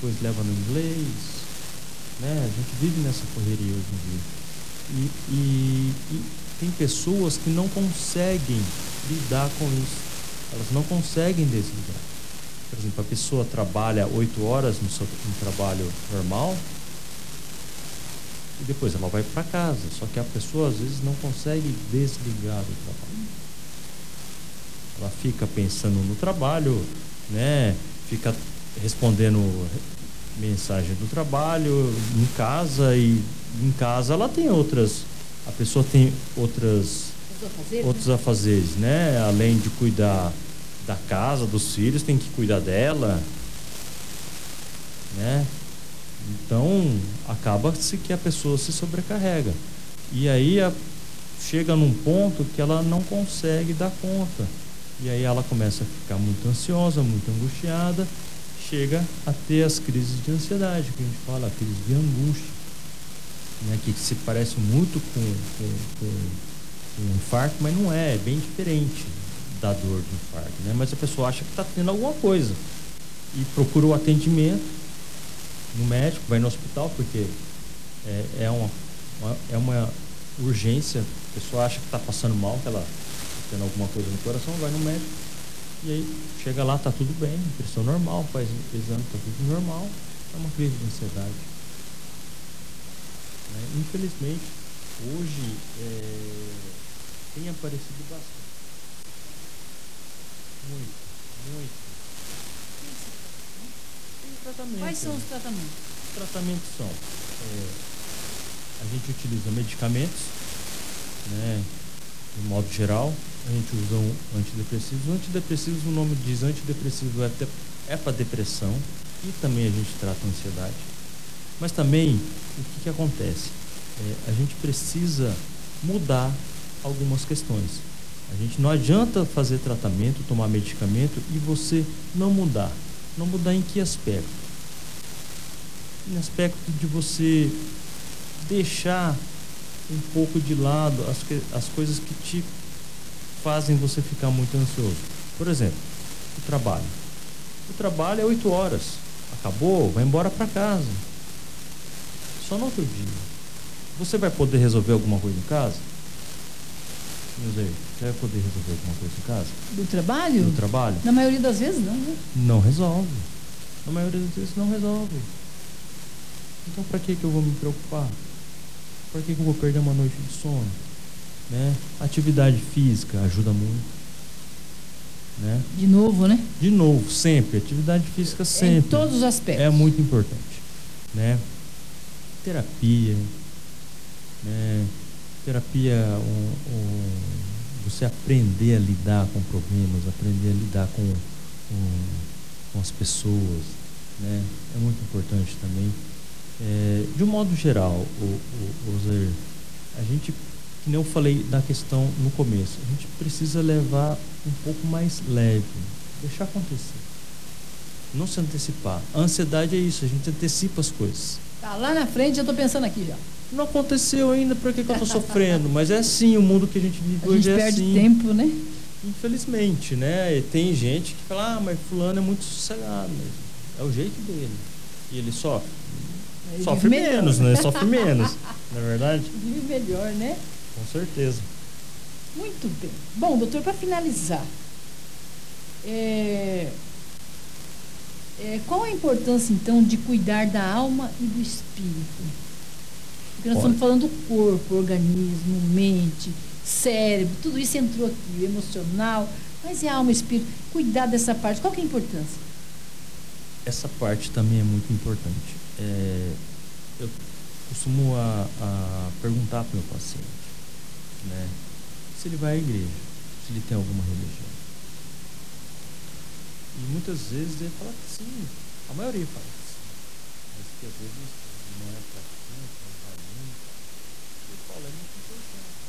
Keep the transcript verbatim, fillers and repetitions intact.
depois leva no inglês, né? A gente vive nessa correria hoje em dia. E, e, e tem pessoas que não conseguem lidar com isso. Elas não conseguem desligar. Por exemplo, a pessoa trabalha oito horas no seu no trabalho normal e depois ela vai para casa. Só que a pessoa às vezes não consegue desligar do trabalho. Ela fica pensando no trabalho, né? Fica respondendo mensagem do trabalho em casa, e em casa ela tem outras, a pessoa tem outras outros afazeres, né? Além de cuidar da casa, dos filhos, tem que cuidar dela, né? Então acaba-se que a pessoa se sobrecarrega e aí a, chega num ponto que ela não consegue dar conta, e aí ela começa a ficar muito ansiosa, muito angustiada, chega a ter as crises de ansiedade, que a gente fala, a crise de angústia, né? Que se parece muito com, com, com, com um infarto, mas não é, é bem diferente da dor do infarto, né? Mas a pessoa acha que está tendo alguma coisa e procura o atendimento no médico, vai no hospital, porque é, é, uma, uma, é uma urgência, a pessoa acha que está passando mal, que ela está tendo alguma coisa no coração, vai no médico, e aí chega lá, está tudo bem, pressão normal, faz o exame, está tudo normal, é uma crise de ansiedade. Né? Infelizmente, hoje é, tem aparecido bastante. Muito, muito. Tem tratamento. Quais são os tratamentos? Os tratamentos são, é, a gente utiliza medicamentos, né, de modo geral, a gente usa um antidepressivos. Antidepressivos, o nome diz antidepressivo é, é para depressão, e também a gente trata a ansiedade. Mas também, o que, que acontece? É, a gente precisa mudar algumas questões. A gente não adianta fazer tratamento, tomar medicamento e você não mudar. Não mudar em que aspecto? Em aspecto de você deixar um pouco de lado as, que, as coisas que te fazem você ficar muito ansioso. Por exemplo, o trabalho. O trabalho é oito horas. Acabou, vai embora para casa. Só no outro dia. Você vai poder resolver alguma coisa em casa? Você vai poder resolver alguma coisa em casa? Do trabalho? Do trabalho? Na maioria das vezes não, né? Não resolve. Na maioria das vezes não resolve. Então para que que eu vou me preocupar? Para que que eu vou perder uma noite de sono? Né? Atividade física ajuda muito. Né? De novo, né? De novo, sempre. Atividade física sempre. Em todos os aspectos. É muito importante. Né? Terapia. Né? Terapia, um, um, você aprender a lidar com problemas, aprender a lidar com, com, com as pessoas, né? É muito importante também. É, de um modo geral, o, o, o Zé, a gente, que nem eu falei da questão no começo, a gente precisa levar um pouco mais leve, deixar acontecer, não se antecipar. A ansiedade é isso, a gente antecipa as coisas. Tá lá na frente, eu estou pensando aqui já. Não aconteceu ainda, por que que eu estou sofrendo? Mas é assim, o mundo que a gente vive a hoje gente é perde assim. tempo, né? Infelizmente, né? E tem gente que fala, ah, mas fulano é muito sossegado mesmo. É o jeito dele. E ele sofre. Ele sofre menos, né? Sofre menos, não é verdade? Vive melhor, né? Com certeza. Muito bem. Bom, doutor, para finalizar, é... É, qual a importância, então, de cuidar da alma e do espírito? Porque nós Olha. estamos falando do corpo, organismo, mente, cérebro, tudo isso entrou aqui, o emocional, mas e a alma e o espírito? Cuidar dessa parte, qual que é a importância? Essa parte também é muito importante. É, eu costumo a, a perguntar para o meu paciente, né, se ele vai à igreja, se ele tem alguma religião. E muitas vezes ele fala que sim, a maioria fala que sim, mas que às vezes não é praticante, não vai muito. Eu falo, é muito importante.